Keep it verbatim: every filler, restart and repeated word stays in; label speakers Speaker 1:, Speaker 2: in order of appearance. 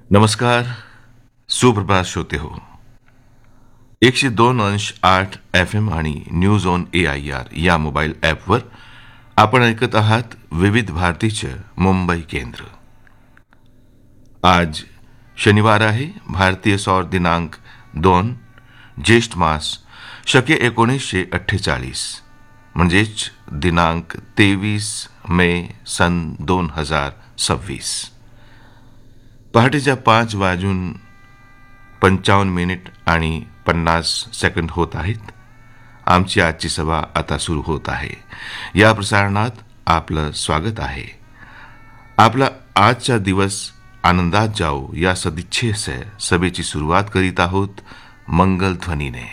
Speaker 1: नमस्कार, सुप्रभात श्रोते हो. एकशे दोन अंश आठ एफ एम आणि news on A I R या मोबाईल ॲपवर आपण ऐकत आहात विविध भारतीचे मुंबई केंद्र. आज शनिवार आहे. भारतीय सौर दिनांक दोन ज्येष्ठ मास शके एकोणीसशे अठ्ठेचाळीस म्हणजेच दिनांक तेवीस मे सन दोन हजार सव्वीस. पहाटेच्या पाच वाजून पंचावन्न मिनिट आणि पन्नास सेकंद होत आहेत. आमची आजची सभा आता सुरू होत आहे. या प्रसारणात आपलं स्वागत आहे. आपला आजचा दिवस आनंदात जाओ या सदिच्छेसह सभेची सुरुवात करीत आहोत मंगल ध्वनीने.